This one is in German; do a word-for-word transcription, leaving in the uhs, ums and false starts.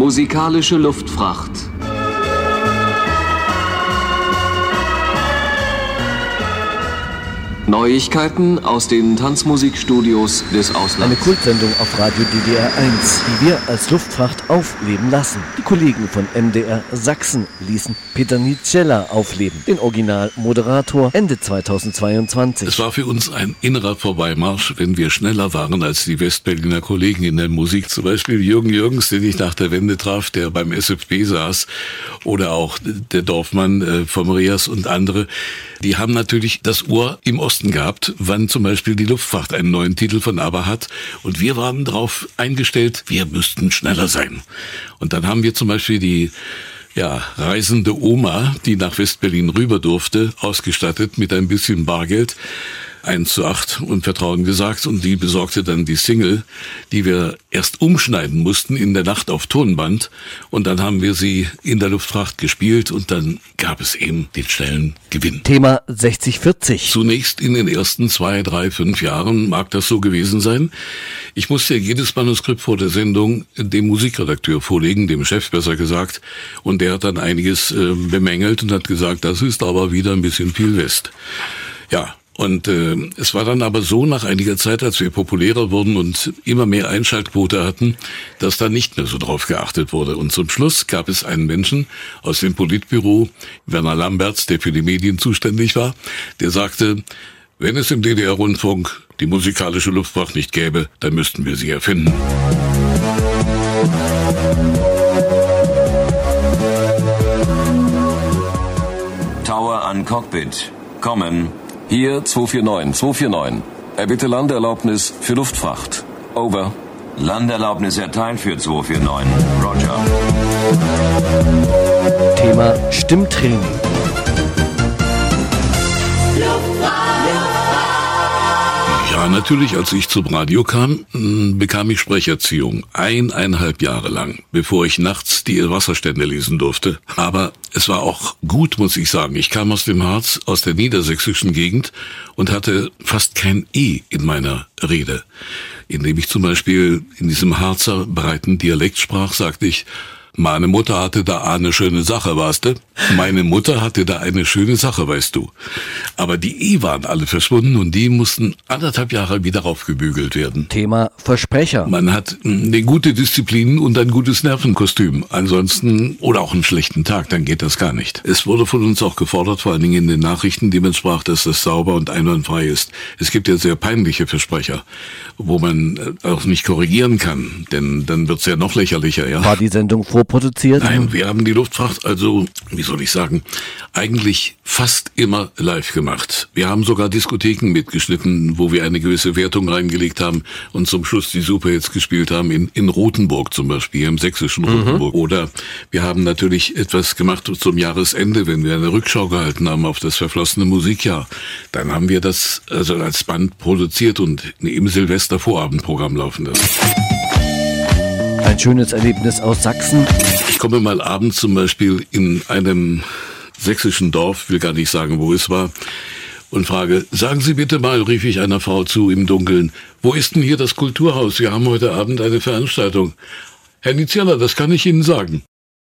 Musikalische Luftfracht. Neuigkeiten aus den Tanzmusikstudios des Auslands. Eine Kultsendung auf Radio D D R eins, die wir als Luftfracht aufleben lassen. Die Kollegen von M D R Sachsen ließen Peter Nitschella aufleben, den Originalmoderator, Ende zweitausendzweiundzwanzig. Es war für uns ein innerer Vorbeimarsch, wenn wir schneller waren als die Westberliner Kollegen in der Musik. Zum Beispiel Jürgen Jürgens, den ich nach der Wende traf, der beim S F B saß, oder auch der Dorfmann äh, vom Rias und andere. Die haben natürlich das Ohr im Osten gehabt, wann zum Beispiel die Luftfracht einen neuen Titel von ABBA hat. Und wir waren darauf eingestellt, wir müssten schneller sein. Und dann haben wir zum Beispiel die ja, reisende Oma, die nach Westberlin rüber durfte, ausgestattet mit ein bisschen Bargeld. eins zu acht und Vertrauen gesagt, und die besorgte dann die Single, die wir erst umschneiden mussten in der Nacht auf Tonband, und dann haben wir sie in der Luftfracht gespielt und dann gab es eben den schnellen Gewinn. Thema sechzig vierzig. Zunächst in den ersten zwei, drei, fünf Jahren mag das so gewesen sein. Ich musste jedes Manuskript vor der Sendung dem Musikredakteur vorlegen, dem Chef besser gesagt, und der hat dann einiges äh, bemängelt und hat gesagt, das ist aber wieder ein bisschen viel West. Ja, Und äh, es war dann aber so, nach einiger Zeit, als wir populärer wurden und immer mehr Einschaltquote hatten, dass da nicht mehr so drauf geachtet wurde. Und zum Schluss gab es einen Menschen aus dem Politbüro, Werner Lamberts, der für die Medien zuständig war, der sagte, wenn es im D D R-Rundfunk die musikalische Luftfracht nicht gäbe, dann müssten wir sie erfinden. Tower an Cockpit. Kommen. Hier zwei vier neun, zwei vier neun. Erbitte Landeerlaubnis für Luftfracht. Over. Landeerlaubnis erteilt für zwei vier neun. Roger. Thema Stimmtraining. Ja, natürlich, als ich zum Radio kam, bekam ich Sprecherziehung. Eineinhalb Jahre lang, bevor ich nachts die Wasserstände lesen durfte. Aber es war auch gut, muss ich sagen. Ich kam aus dem Harz, aus der niedersächsischen Gegend und hatte fast kein E in meiner Rede. Indem ich zum Beispiel in diesem Harzer breiten Dialekt sprach, sagte ich, meine Mutter hatte da eine schöne Sache, weißt du? Meine Mutter hatte da eine schöne Sache, weißt du. Aber die E waren alle verschwunden und die mussten anderthalb Jahre wieder raufgebügelt werden. Thema Versprecher. Man hat eine gute Disziplin und ein gutes Nervenkostüm. Ansonsten, oder auch einen schlechten Tag, dann geht das gar nicht. Es wurde von uns auch gefordert, vor allen Dingen in den Nachrichten, die man sprach, dass das sauber und einwandfrei ist. Es gibt ja sehr peinliche Versprecher, wo man auch nicht korrigieren kann, denn dann wird's ja noch lächerlicher, ja. War die Sendung vorproduziert? Nein, wir haben die Luftfracht also, wie soll ich sagen, eigentlich fast immer live gemacht. Wir haben sogar Diskotheken mitgeschnitten, wo wir eine gewisse Wertung reingelegt haben und zum Schluss die Superhits gespielt haben, in, in Rothenburg zum Beispiel, im sächsischen Rothenburg. Mhm. Oder wir haben natürlich etwas gemacht zum Jahresende, wenn wir eine Rückschau gehalten haben auf das verflossene Musikjahr. Dann haben wir das also als Band produziert und im Silvester-Vorabendprogramm laufen lassen. Ein schönes Erlebnis aus Sachsen. Ich komme mal abends zum Beispiel in einem sächsischen Dorf, will gar nicht sagen, wo es war, und frage, sagen Sie bitte mal, rief ich einer Frau zu im Dunkeln, wo ist denn hier das Kulturhaus? Wir haben heute Abend eine Veranstaltung. Herr Nitschella, das kann ich Ihnen sagen.